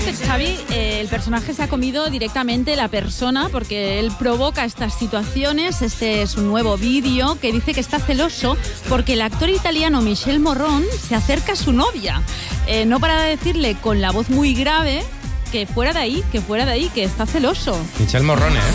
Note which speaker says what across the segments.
Speaker 1: que Xavi, el personaje se ha comido directamente la persona porque él provoca estas situaciones. Este es un nuevo vídeo que dice que está celoso porque el actor italiano Michel Morron se acerca a su novia. No para de decirle con la voz muy grave que fuera de ahí, que está celoso.
Speaker 2: Michel Morron, ¿eh?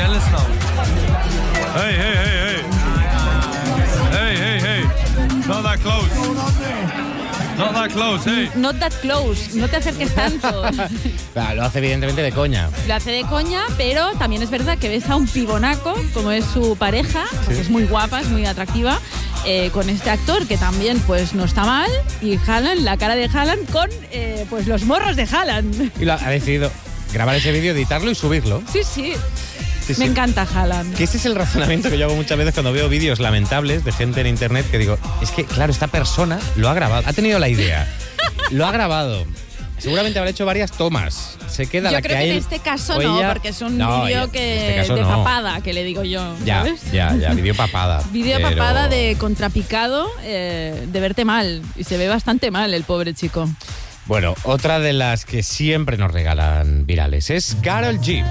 Speaker 3: Hey, hey, hey, hey. Hey, hey, hey. Not that close. Not that close, hey.
Speaker 1: Not that close, no te acerques tanto.
Speaker 2: Lo hace evidentemente de coña.
Speaker 1: Lo hace de coña, pero también es verdad que ves a un pibonaco, como es su pareja,
Speaker 2: Sí.
Speaker 1: que es muy guapa, es muy atractiva, con este actor que también pues no está mal, y Haaland, la cara de Haaland con pues los morros de Haaland.
Speaker 2: Y ha decidido grabar ese vídeo, editarlo y subirlo.
Speaker 1: Sí, sí.
Speaker 2: Sí, sí.
Speaker 1: Me encanta Haaland.
Speaker 2: Que ese es el razonamiento que yo hago muchas veces cuando veo vídeos lamentables de gente en internet, que digo, es que, claro, esta persona lo ha grabado, ha tenido la idea, lo ha grabado, seguramente habrá hecho varias tomas, se queda
Speaker 1: Yo
Speaker 2: la
Speaker 1: creo que
Speaker 2: a él,
Speaker 1: en este caso
Speaker 2: o
Speaker 1: no,
Speaker 2: ella,
Speaker 1: porque es un
Speaker 2: no,
Speaker 1: vídeo
Speaker 2: en
Speaker 1: que
Speaker 2: este caso
Speaker 1: de
Speaker 2: no.
Speaker 1: papada, que le digo yo,
Speaker 2: Ya,
Speaker 1: ¿sabes?
Speaker 2: ya, vídeo papada.
Speaker 1: Vídeo
Speaker 2: pero-
Speaker 1: papada de contrapicado, de verte mal, y se ve bastante mal el pobre chico.
Speaker 2: Bueno, otra de las que siempre nos regalan virales es Karol G.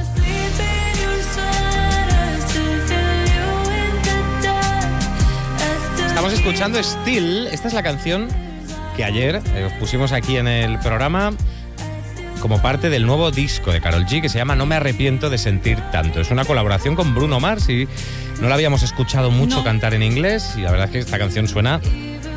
Speaker 2: Estamos escuchando Still. Esta es la canción que ayer os pusimos aquí en el programa como parte del nuevo disco de Karol G que se llama No me arrepiento de sentir tanto. Es una colaboración con Bruno Mars y no la habíamos escuchado mucho
Speaker 1: No.
Speaker 2: cantar en inglés y la verdad es que esta canción suena